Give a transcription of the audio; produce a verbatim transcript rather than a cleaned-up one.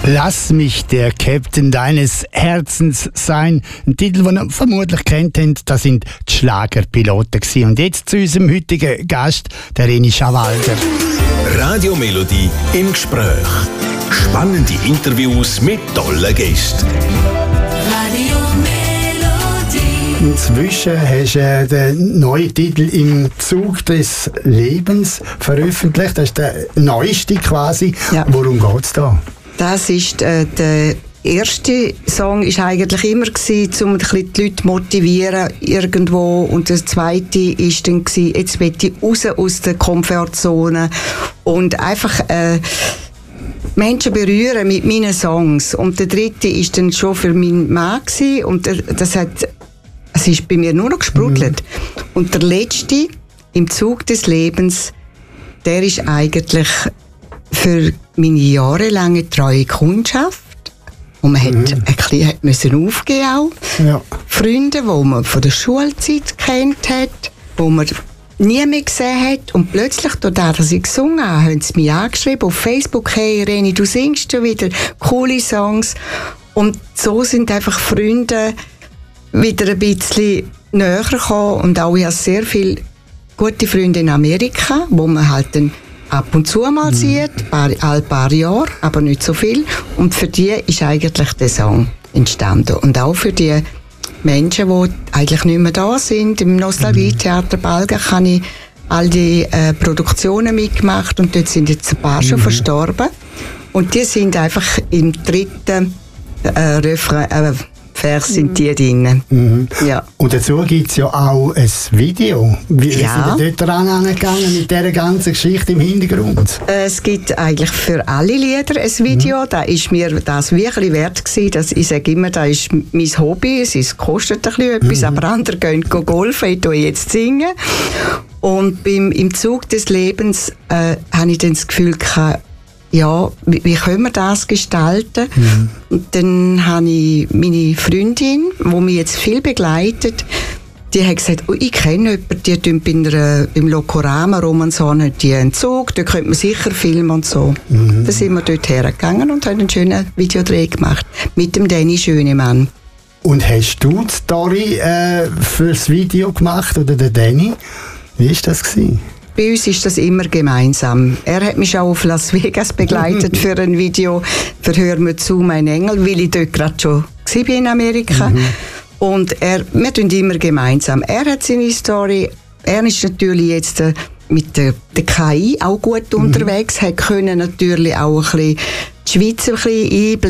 Lass mich der Captain deines Herzens sein. Ein Titel, den ihr vermutlich kennt habt, das sind die Schlagerpiloten gewesen. Und jetzt zu unserem heutigen Gast, der René Schawalder. Radio Melodie im Gespräch. Spannende Interviews mit tollen Gästen. Radio Melodie. Inzwischen hast du äh, den neuen Titel «Im Zug des Lebens» veröffentlicht. Das ist der neueste quasi. Ja. Worum geht es da? Das ist äh, der erste Song ist eigentlich immer gewesen, um ein bisschen die Leute zu motivieren irgendwo, und der zweite ist dann gewesen, jetzt will ich raus aus der Komfortzone und einfach äh, Menschen berühren mit meinen Songs. Und der dritte ist dann schon für meinen Mann gewesen, und der, das hat es ist bei mir nur noch gesprudelt. Mhm. Und der letzte, «Im Zug des Lebens», der ist eigentlich für meine jahrelange treue Kundschaft, wo man mhm. hat ein bisschen hat müssen aufgeben auch. Ja. Freunde, die man von der Schulzeit kennt hat, wo man nie mehr gesehen hat, und plötzlich, dadurch, dass ich gesungen habe, haben sie mich angeschrieben auf Facebook: «Hey René, du singst schon wieder coole Songs.» Und so sind einfach Freunde wieder ein bisschen näher gekommen, und auch ich habe sehr viele gute Freunde in Amerika, wo man halt dann ab und zu mal sieht, ein paar, paar Jahre, aber nicht so viel. Und für die ist eigentlich der Song entstanden. Und auch für die Menschen, die eigentlich nicht mehr da sind. Im Nostalgie-Theater Balga habe ich all die äh, Produktionen mitgemacht, und dort sind jetzt ein paar schon verstorben. Und die sind einfach im dritten äh, Refrain, äh, Vers sind die drin. Mhm. Ja. Und dazu gibt es ja auch ein Video. Wie Ja. sind ihr dort angegangen mit dieser ganzen Geschichte im Hintergrund? Es gibt eigentlich für alle Lieder ein Video. Mhm. Da ist mir das wirklich wert gewesen, dass ich sage immer, das ist mein Hobby. Es kostet ein bisschen etwas, mhm. aber andere gehen golfen, ich tue jetzt singen. Und beim, im Zug des Lebens äh, habe ich dann das Gefühl gehabt, ja, wie, wie können wir das gestalten? Mhm. Und dann habe ich meine Freundin, die mich jetzt viel begleitet, die hat gesagt, oh, ich kenne jemanden, die tun bei einer, im Lokorama Romanzone, die einen Zug, da könnte man sicher filmen und so. Mhm. Dann sind wir dort hergegangen und haben einen schönen Videodreh gemacht mit dem Danny Schönemann. Und hast du die Story äh, für das Video gemacht, oder der Danny? Wie war das gewesen? Bei uns ist das immer gemeinsam. Er hat mich auch auf Las Vegas begleitet für ein Video für «Hör mir zu, mein Engel», weil ich dort gerade schon war in Amerika. Mhm. Und er, wir tun immer gemeinsam. Er hat seine Story. Er ist natürlich jetzt äh, mit der, der K I auch gut mhm. unterwegs, hat können natürlich auch ein bisschen die Schweiz ein bisschen einblenden.